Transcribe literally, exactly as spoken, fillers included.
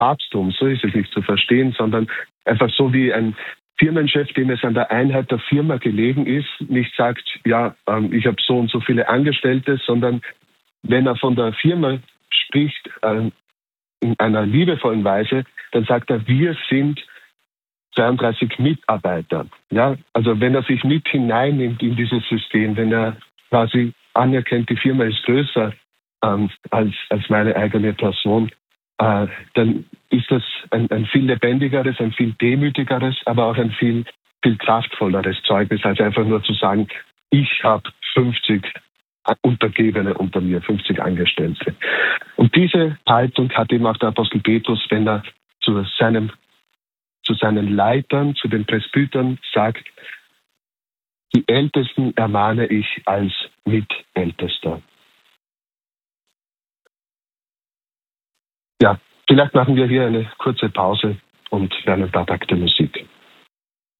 Papsttum, so ist es nicht zu verstehen, sondern einfach so wie ein Firmenchef, dem es an der Einheit der Firma gelegen ist, nicht sagt, ja, ähm, ich habe so und so viele Angestellte, sondern wenn er von der Firma spricht ähm, in einer liebevollen Weise, dann sagt er, wir sind zweiunddreißig Mitarbeiter. Ja? Also wenn er sich mit hineinnimmt in dieses System, wenn er quasi anerkennt, die Firma ist größer ähm, als, als meine eigene Person, äh, dann ist das ein, ein viel lebendigeres, ein viel demütigeres, aber auch ein viel, viel kraftvolleres Zeugnis, als einfach nur zu sagen, ich habe fünfzig Untergebene unter mir, fünfzig Angestellte. Und diese Haltung hat eben auch der Apostel Petrus, wenn er zu, seinem, zu seinen Leitern, zu den Presbytern sagt, die Ältesten ermahne ich als Mitältester. Ja, vielleicht machen wir hier eine kurze Pause und hören ein paar Takte Musik.